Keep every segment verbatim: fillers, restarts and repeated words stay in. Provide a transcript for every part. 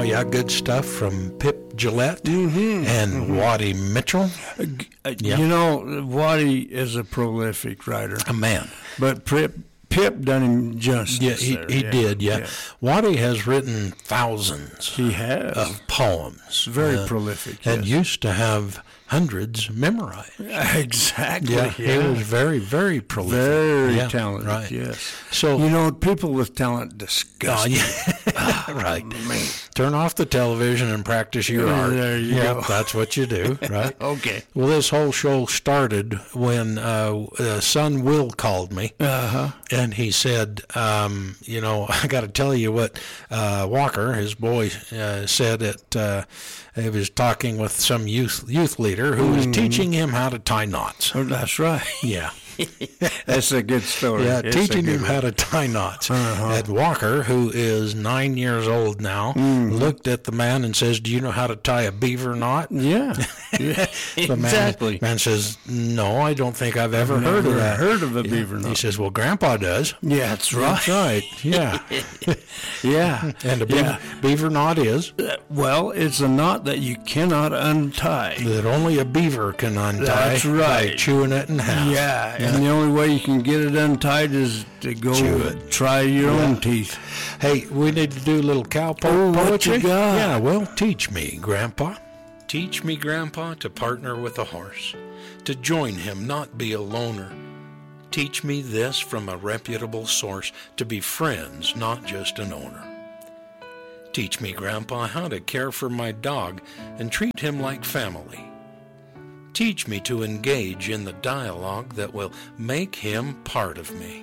yeah, good stuff from Pip Gillette mm-hmm. and mm-hmm. Waddy Mitchell. Uh, yeah. You know, Waddy is a prolific writer. A man. But Pip, Pip done him justice. Yeah, he, there. he yeah. did, yeah. yeah. Waddy has written thousands he has. of poems. Very uh, prolific. And yes. used to have hundreds memorized. Exactly. Yeah, yeah. He was very, very prolific. Very yeah, talented, right. yes. So, you know, people with talent disgust oh, yeah. oh, right. Man. Turn off the television and practice your yeah, art. There you yeah, go. That's what you do, right? Okay. Well, this whole show started when uh, uh, son Will called me, uh-huh. and he said, um, you know, I got to tell you what uh, Walker, his boy, uh, said at, uh, he was talking with some youth youth leader who mm. was teaching him how to tie knots. Oh, that's right. Yeah. That's a good story. Yeah, it's teaching him one. how to tie knots. Uh-huh. And Walker, who is nine years old now, mm-hmm. looked at the man and says, "Do you know how to tie a beaver knot?" Yeah, yeah. The exactly. Man, man says, "No, I don't think I've ever I've heard of that." Heard of a yeah. beaver knot? He says, "Well, Grandpa does." Yeah, that's right. That's right. Yeah, yeah. And a beaver, yeah. beaver knot is uh, well, it's a knot that you cannot untie. That only a beaver can untie. That's right. By chewing it in half. Yeah, yeah. And the only way you can get it untied is to go try your yeah. own teeth. Hey, we need to do a little cow po- oh, poetry. What you got? Yeah, well, teach me, Grandpa. Teach me, Grandpa, to partner with a horse, to join him, not be a loner. Teach me this from a reputable source, to be friends, not just an owner. Teach me, Grandpa, how to care for my dog and treat him like family. Teach me to engage in the dialogue that will make him part of me.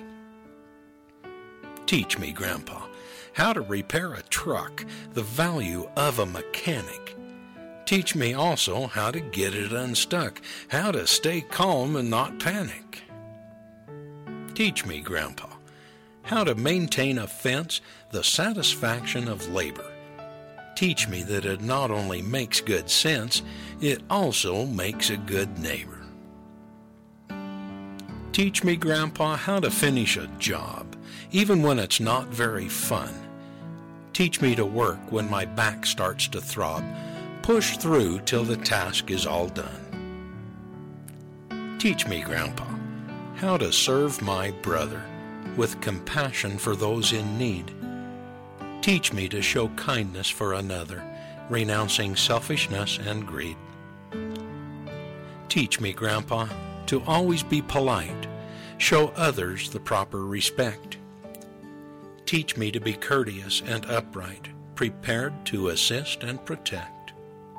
Teach me, Grandpa, how to repair a truck, the value of a mechanic. Teach me also how to get it unstuck, how to stay calm and not panic. Teach me, Grandpa, how to maintain a fence, the satisfaction of labor. Teach me that it not only makes good sense, it also makes a good neighbor. Teach me, Grandpa, how to finish a job, even when it's not very fun. Teach me to work when my back starts to throb, push through till the task is all done. Teach me, Grandpa, how to serve my brother with compassion for those in need. Teach me to show kindness for another, renouncing selfishness and greed. Teach me, Grandpa, to always be polite, show others the proper respect. Teach me to be courteous and upright, prepared to assist and protect.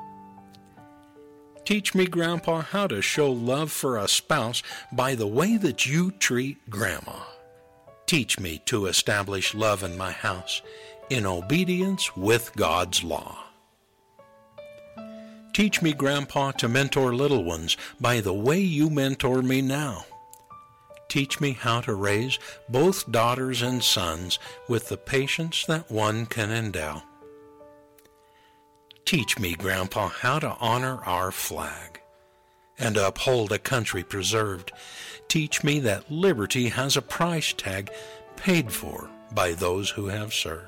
Teach me, Grandpa, how to show love for a spouse by the way that you treat Grandma. Teach me to establish love in my house, in obedience with God's law. Teach me, Grandpa, to mentor little ones by the way you mentor me now. Teach me how to raise both daughters and sons with the patience that one can endow. Teach me, Grandpa, how to honor our flag and uphold a country preserved. Teach me that liberty has a price tag paid for by those who have served.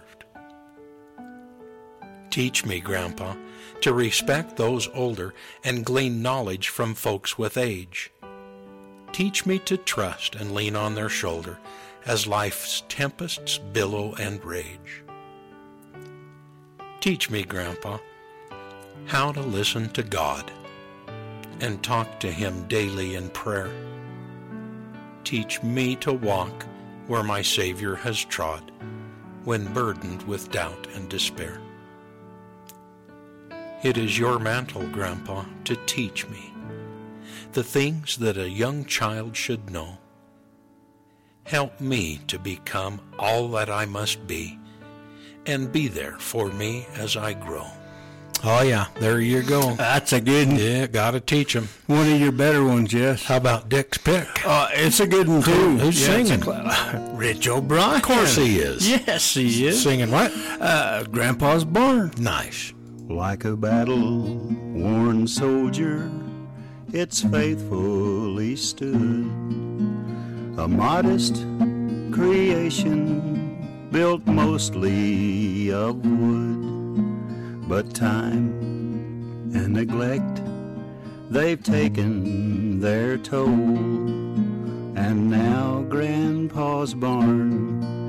Teach me, Grandpa, to respect those older and glean knowledge from folks with age. Teach me to trust and lean on their shoulder as life's tempests billow and rage. Teach me, Grandpa, how to listen to God and talk to Him daily in prayer. Teach me to walk where my Savior has trod when burdened with doubt and despair. It is your mantle, Grandpa, to teach me the things that a young child should know. Help me to become all that I must be and be there for me as I grow. Oh, yeah, there you go. That's a good one. Yeah, got to teach them. One of your better ones, yes. How about Dick's Pick? Uh, it's a good one, too. Who's yeah, singing? Cl- Rich O'Brien. Of course he is. Yes, he is. Singing what? Uh, Grandpa's Barn. Nice. Like a battle-worn soldier, it's faithfully stood, a modest creation built mostly of wood. but time and neglect, they've taken their toll. And now Grandpa's barn